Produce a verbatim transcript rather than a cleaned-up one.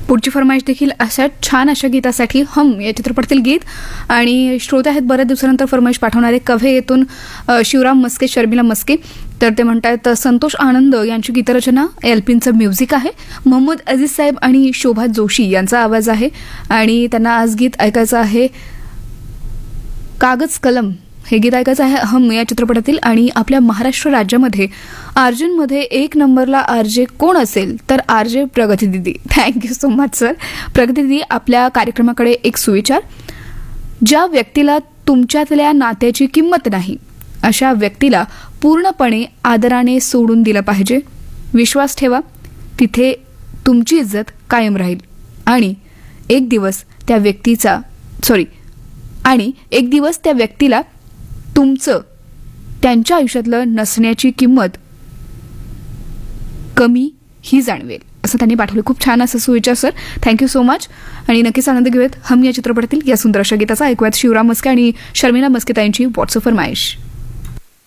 पुढची फरमाईश देखील अशा छान अशा गीतासाठी हम या चित्रपटातील गीत. आणि श्रोते आहेत बऱ्याच दिवसानंतर फरमाईश पाठवणारे कव्हे येथून शिवराम मस्के, शर्मिला मस्के. तर ते म्हणतात संतोष आनंद यांची गीतरचना, एल्पिनचं म्युझिक आहे, मोहम्मद अजीज साहेब आणि शोभा जोशी यांचा आवाज आहे. आणि त्यांना आज गीत ऐकायचं आहे कागज कलम हे गीत ऐकायचं आहे हम या चित्रपटातील. आणि आपल्या महाराष्ट्र राज्यामध्ये अर्जुनमध्ये एक नंबरला आरजे कोण असेल तर आरजे प्रगती दिदी. Thank you so much sir. प्रगती दिदी, आपल्या कार्यक्रमाकडे एक सुविचार. ज्या व्यक्तीला तुमच्यातल्या नात्याची किंमत नाही अशा व्यक्तीला पूर्णपणे आदराने सोडून दिलं पाहिजे. विश्वास ठेवा, तिथे तुमची इज्जत कायम राहील. आणि एक दिवस त्या व्यक्तीचा सॉरी आणि एक दिवस त्या व्यक्तीला तुमचं त्यांच्या आयुष्यातलं नसण्याची किंमत कमी ही जाणवेल, असं त्यांनी पाठवलं. खूप छान असं सुविचार सर. Thank you so much. आणि नक्कीच आनंद घेऊयात हम या चित्रपटातील या सुंदर अशा गीताचा. ऐकूयात शिवराम मस्के आणि शर्मिला मस्के यांची व्हॉट्सअप फरमाईश.